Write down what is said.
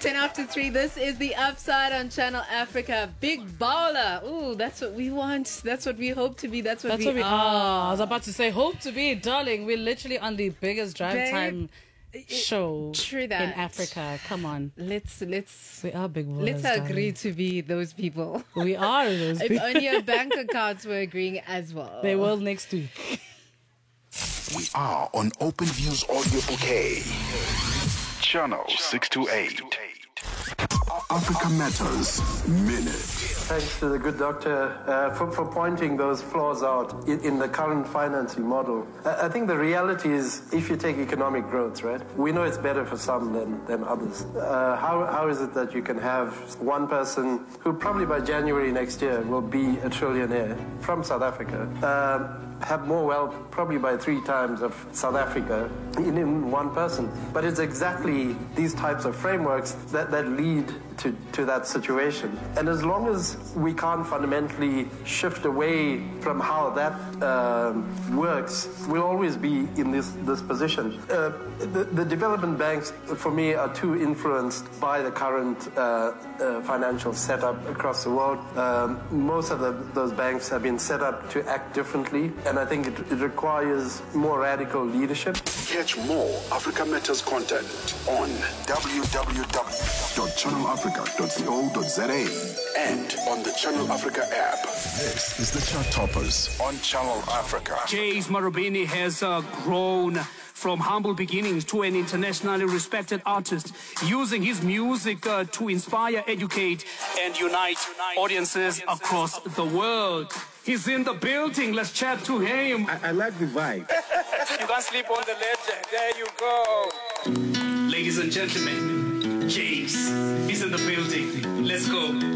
10 after 3. This is The Upside on Channel Africa. Big baller. Ooh, that's what we want. That's what we hope to be. That's what we are. I was about to say, hope to be, darling. We're literally on the biggest drive time show True that. in Africa. Come on. Let's We are big ballers, let's agree darling. to be those people. We are those If people. only our bank accounts were agreeing as well. They will next week. We are on Open Views Audio Bouquet. Channel 628. Africa Matters Minute. Thanks to the good doctor for pointing those flaws out in the current financing model. I think the reality is, if you take economic growth, right, we know it's better for some than others. How is it that you can have one person who probably by January next year will be a trillionaire from South Africa, have more wealth probably by 3 times of South Africa in one person? But it's exactly these types of frameworks that lead to that situation. And as long as we can't fundamentally shift away from how that works, we'll always be in this position. The development banks, for me, are too influenced by the current financial setup across the world. Most of those banks have been set up to act differently, and I think it requires more radical leadership. Catch more Africa Matters content on www.channelafrica.co.za and on the Channel Africa app. This is the Chart Toppers on Channel Africa. James Marubeni has grown from humble beginnings to an internationally respected artist, using his music to inspire, educate, and unite audiences across the world. He's in the building. Let's chat to him. I like the vibe. You can't sleep on the legend. There you go. Ladies and gentlemen, James is in the building. Let's go.